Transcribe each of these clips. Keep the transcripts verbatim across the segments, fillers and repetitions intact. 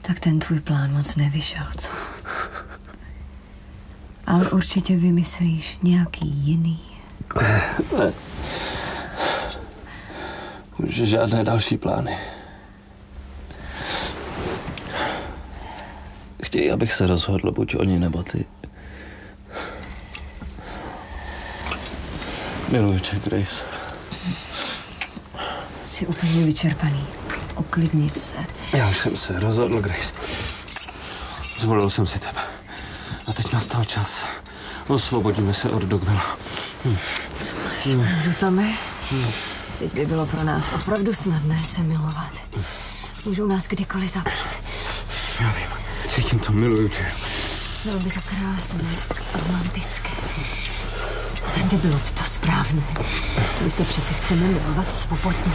Tak ten tvůj plán moc nevyšel, co? Ale určitě vymyslíš nějaký jiný. Ne, ne. Už žádné další plány. Chtějí, abych se rozhodl, buď oni nebo ty. Miluji tě, Grace. Jsi úplně vyčerpaný. Uklidnit se. Já už jsem se rozhodl, Grace. Zvolil jsem si tebe. A teď nastal čas. Osvobodíme se od Dogvilla. Hm. Máš pravdu, Tome. Hm. Teď by bylo pro nás opravdu snadné se milovat. Můžou nás kdykoliv zabít. Já vím. Cítím to, miluju tě. Bylo by to krásné, romantické. Nebylo by to správné. My se přece chceme milovat svobodně.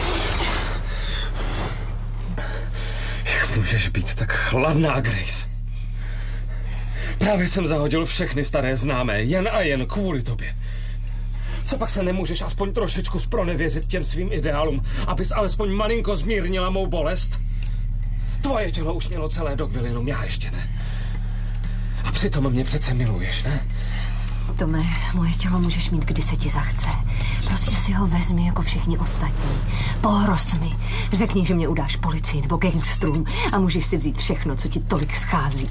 Jak můžeš být tak chladná, Grace? Právě jsem zahodil všechny staré známé, jen a jen kvůli tobě. Co pak se nemůžeš aspoň trošičku zpronevěřit těm svým ideálům, abys alespoň malinko zmírnila mou bolest? Tvoje tělo už mělo celé Dogville, jenom já ještě ne. A přitom mě přece miluješ, ne? Tome, moje tělo můžeš mít, kdy se ti zachce. Prostě si ho vezmi jako všichni ostatní. Pohroz mi. Řekni, že mě udáš policii nebo gangstrům a můžeš si vzít všechno, co ti tolik schází.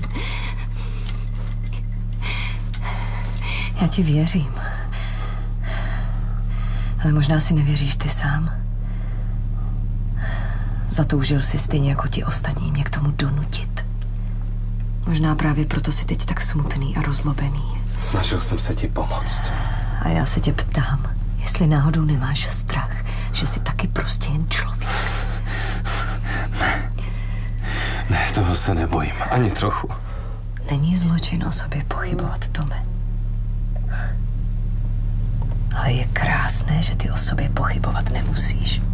Já ti věřím. Ale možná si nevěříš ty sám. Zatoužil si stejně jako ti ostatní mě k tomu donutit. Možná právě proto jsi teď tak smutný a rozlobený. Snažil jsem se ti pomoct. A já se tě ptám, jestli náhodou nemáš strach, že jsi taky prostě jen člověk. Ne. Ne, toho se nebojím. Ani trochu. Není zločin o sobě pochybovat, Tome. Ale je krásné, že ty o sobě pochybovat nemusíš.